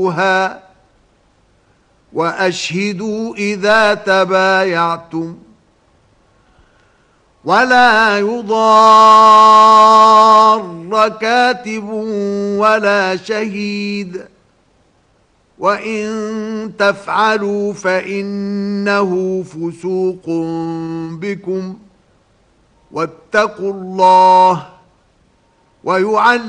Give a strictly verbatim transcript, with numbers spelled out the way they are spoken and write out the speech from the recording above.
وأشهدوا إذا تبايعتم ولا يضار كاتب ولا شهيد وإن تفعلوا فإنه فسوق بكم واتقوا الله ويعلمكم